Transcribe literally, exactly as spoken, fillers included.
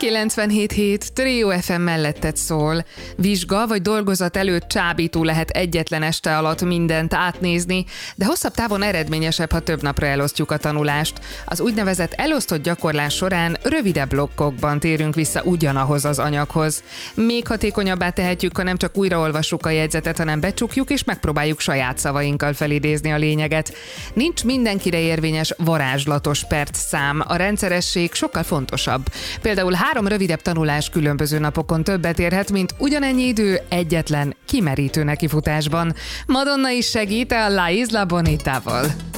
kilencvenhét hét Trio ef em melletted szól. Vizsga vagy dolgozat előtt csábító lehet egyetlen este alatt mindent átnézni, de hosszabb távon eredményesebb, ha több napra elosztjuk a tanulást. Az úgynevezett elosztott gyakorlás során rövidebb blokkokban térünk vissza ugyanahoz az anyaghoz. Még hatékonyabbá tehetjük, ha nem csak újraolvassuk a jegyzetet, hanem becsukjuk és megpróbáljuk saját szavainkkal felidézni a lényeget. Nincs mindenkire érvényes varázslatos percszám, a rendszeresség sokkal fontosabb. Például három rövidebb tanulás különböző napokon többet érhet, mint ugyanennyi idő egyetlen kimerítő nekifutásban. Madonna is segít a La Isla Bonitával.